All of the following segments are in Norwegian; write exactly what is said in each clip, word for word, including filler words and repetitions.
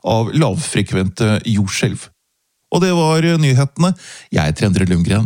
av lavfrekvente jordskjelv. Og det var nyhetene. Jeg heter Endre Lundgren.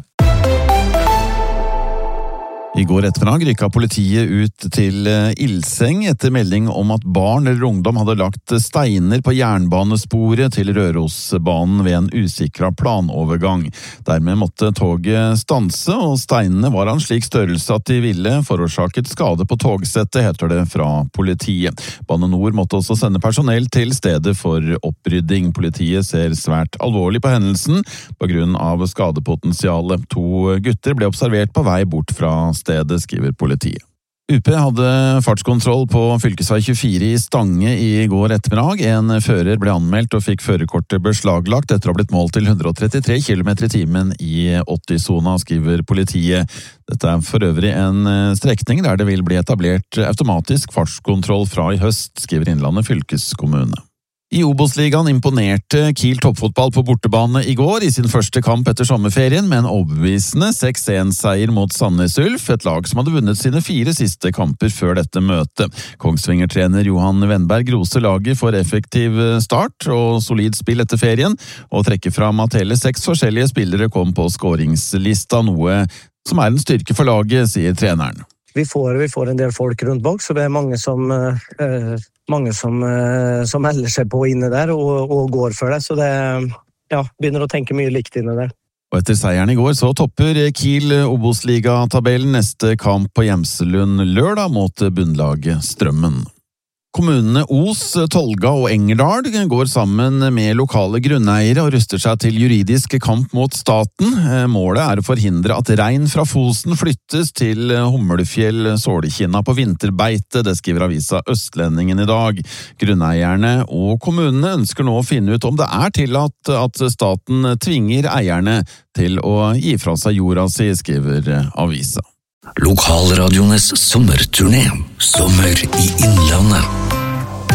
I går ettermiddag rykket politiet ut til Ilseng etter melding om at barn eller ungdom hadde lagt steiner på jernbanesporet til Rørosbanen ved en usikret planovergang. Dermed måtte toget stanse, og steinene var av en slik størrelse at de ville forårsaket skade på togsettet, heter det fra politiet. Bane Nor måtte også sende personell til stedet for opprydding. Politiet ser svært alvorlig på hendelsen på grunn av skadepotensialet. To gutter ble observert på vei bort fra stedet, skriver politiet. U P hadde fartskontroll på fylkesvei tjuefire i Stange i går ettermiddag. En fører ble anmeldt og fikk førerkortet beslaglagt etter å ha blitt målt til hundre og trettitre kilometer i timen i åtti-sona, skriver politiet. Dette er for øvrig en strekning der det vil bli etablert automatisk fartskontroll fra i høst, skriver Innlandet fylkeskommune. I Obos-ligaen imponerte Kiel toppfotball på bortebane i går i sin første kamp etter sommerferien med en overbevisende seks en-seier mot Sandnes Ulf, et lag som hadde vunnet sine fire siste kamper før dette møtet. Kongsvinger-trener Johan Wennberg roser laget for effektiv start og solid spill etter ferien, og trekker fram at hele seks forskjellige spillere kom på skåringslista, noe som er en styrke for laget, sier treneren. Vi får, vi får en del folk rundt bak, så det er mange som... Øh, mange som, som melder seg på inne der og, og går for det, så det ja, begynner å tenke mye likt inne der. Og etter seieren i går så topper Kiel Obos-liga-tabellen, neste kamp på Gjemselund lørdag mot bunnlaget Strømmen. Kommunene Os, Tolga og Engerdal går sammen med lokale grunneiere og ruster seg til juridisk kamp mot staten. Målet er å forhindre at rein fra Fosen flyttes til Humlefjell-Sålekinna på vinterbeite, det skriver avisa Østlendingen i dag. Grunneierne og kommunene ønsker nå å finne ut om det er tillatt at staten tvinger eierne til å gi fra seg jorda si, skriver avisa. Lokalradiones sommerturné. Sommer i Innlandet.